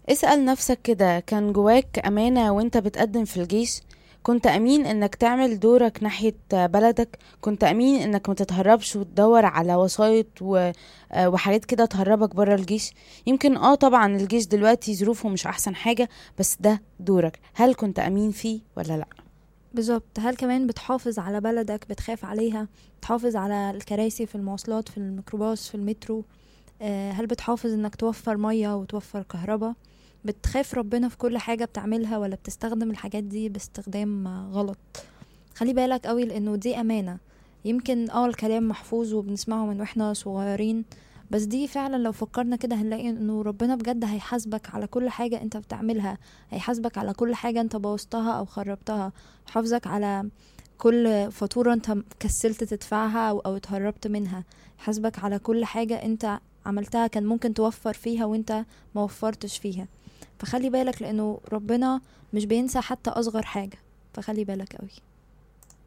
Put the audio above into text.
اسأل نفسك كده، كان جواك أمانة وانت بتقدم في الجيش؟ كنت أمين انك تعمل دورك ناحية بلدك؟ كنت أمين انك ما تتهربش وتدور على وسايط وحاجات كده تهربك برا الجيش؟ يمكن طبعا الجيش دلوقتي ظروفه مش أحسن حاجة، بس ده دورك. هل كنت أمين فيه ولا لأ؟ بالظبط. هل كمان بتحافظ على بلدك، بتخاف عليها، بتحافظ على الكراسي في المواصلات، في الميكروباص، في المترو؟ هل بتحافظ انك توفر مية وتوفر كهرباء؟ بتخاف ربنا في كل حاجة بتعملها، ولا بتستخدم الحاجات دي باستخدام غلط؟ خلي بالك قوي، لانه دي امانة. يمكن الكلام محفوظ وبنسمعه من واحنا صغيرين، بس دي فعلا لو فكرنا كده هنلاقي انه ربنا بجد هيحاسبك على كل حاجة انت بتعملها. هيحاسبك على كل حاجة انت بوظتها او خربتها. حافظك على كل فاتورة انت كسلت تدفعها او اتهربت منها. يحاسبك على كل حاجة انت عملتها كان ممكن توفر فيها وانت ما وفرتش فيها. فخلي بالك، لانه ربنا مش بينسى حتى اصغر حاجة. فخلي بالك قوي.